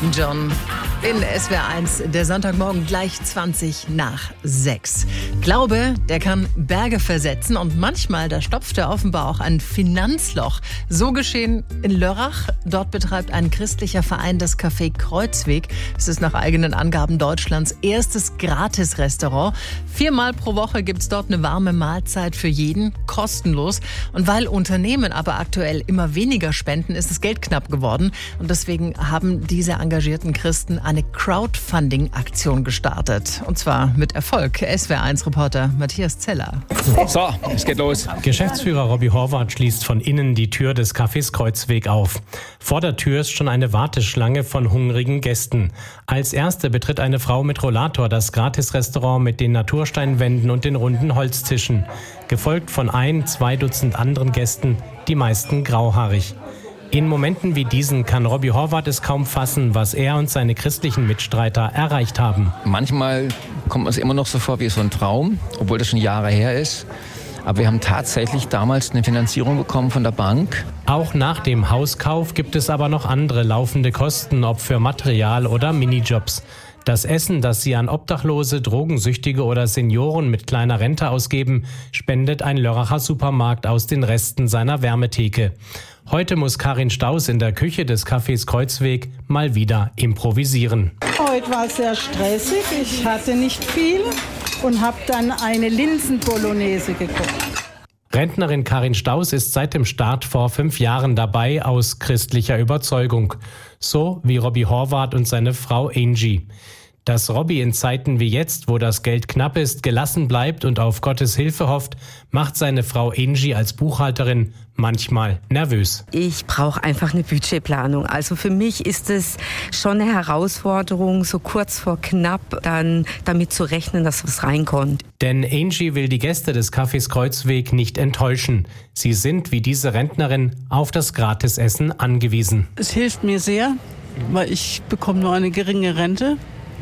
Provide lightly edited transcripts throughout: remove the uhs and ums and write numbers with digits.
Elton John in SWR 1, der Sonntagmorgen gleich 20 nach 6. Glaube, der kann Berge versetzen und manchmal, da stopft er offenbar auch ein Finanzloch. So geschehen in Lörrach. Dort betreibt ein christlicher Verein das Café Kreuzweg. Es ist nach eigenen Angaben Deutschlands erstes Gratis-Restaurant. 4-mal pro Woche gibt es dort eine warme Mahlzeit für jeden, kostenlos. Und weil Unternehmen aber aktuell immer weniger spenden, ist das Geld knapp geworden. Und deswegen haben diese engagierten Christen eine Crowdfunding-Aktion gestartet. Und zwar mit Erfolg. SWR1-Reporter Matthias Zeller. So, es geht los. Geschäftsführer Robby Horvath schließt von innen die Tür des Cafés Kreuzweg auf. Vor der Tür ist schon eine Warteschlange von hungrigen Gästen. Als erste betritt eine Frau mit Rollator das Gratisrestaurant mit den Natursteinwänden und den runden Holztischen. Gefolgt von 1-2 Dutzend anderen Gästen, die meisten grauhaarig. In Momenten wie diesen kann Robby Horvath es kaum fassen, was er und seine christlichen Mitstreiter erreicht haben. Manchmal kommt es immer noch so vor wie so ein Traum, obwohl das schon Jahre her ist. Aber wir haben tatsächlich damals eine Finanzierung bekommen von der Bank. Auch nach dem Hauskauf gibt es aber noch andere laufende Kosten, ob für Material oder Minijobs. Das Essen, das sie an Obdachlose, Drogensüchtige oder Senioren mit kleiner Rente ausgeben, spendet ein Lörracher Supermarkt aus den Resten seiner Wärmetheke. Heute muss Karin Staus in der Küche des Cafés Kreuzweg mal wieder improvisieren. Heute war es sehr stressig, ich hatte nicht viel und habe dann eine Linsen-Bolognese gekocht. Rentnerin Karin Staus ist seit dem Start vor 5 Jahren dabei aus christlicher Überzeugung. So wie Robby Horvath und seine Frau Angie. Dass Robby in Zeiten wie jetzt, wo das Geld knapp ist, gelassen bleibt und auf Gottes Hilfe hofft, macht seine Frau Angie als Buchhalterin manchmal nervös. Ich brauche einfach eine Budgetplanung. Also für mich ist es schon eine Herausforderung, so kurz vor knapp dann damit zu rechnen, dass was reinkommt. Denn Angie will die Gäste des Cafés Kreuzweg nicht enttäuschen. Sie sind, wie diese Rentnerin, auf das Gratisessen angewiesen. Es hilft mir sehr, weil ich bekomme nur eine geringe Rente.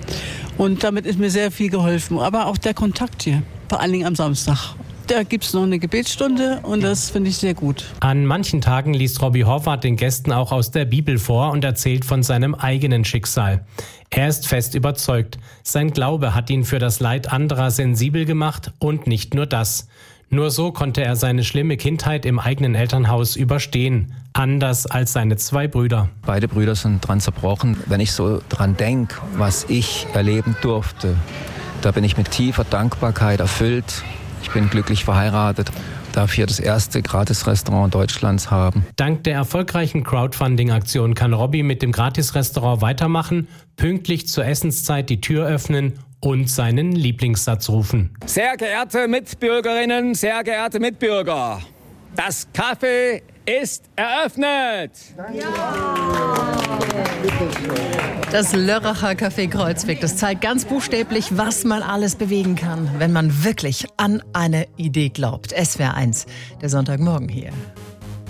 Und damit ist mir sehr viel geholfen. Aber auch der Kontakt hier, vor allen Dingen am Samstag. Da gibt es noch eine Gebetsstunde und das finde ich sehr gut. An manchen Tagen liest Robby Horvath den Gästen auch aus der Bibel vor und erzählt von seinem eigenen Schicksal. Er ist fest überzeugt, sein Glaube hat ihn für das Leid anderer sensibel gemacht und nicht nur das. Nur so konnte er seine schlimme Kindheit im eigenen Elternhaus überstehen. Anders als seine 2 Brüder. Beide Brüder sind dran zerbrochen. Wenn ich so dran denke, was ich erleben durfte, da bin ich mit tiefer Dankbarkeit erfüllt. Ich bin glücklich verheiratet, darf hier das erste Gratisrestaurant Deutschlands haben. Dank der erfolgreichen Crowdfunding-Aktion kann Robby mit dem Gratisrestaurant weitermachen, pünktlich zur Essenszeit die Tür öffnen und seinen Lieblingssatz rufen. Sehr geehrte Mitbürgerinnen, sehr geehrte Mitbürger, das Café ist eröffnet! Das Lörracher Café Kreuzweg, das zeigt ganz buchstäblich, was man alles bewegen kann, wenn man wirklich an eine Idee glaubt. SWR 1, der Sonntagmorgen hier.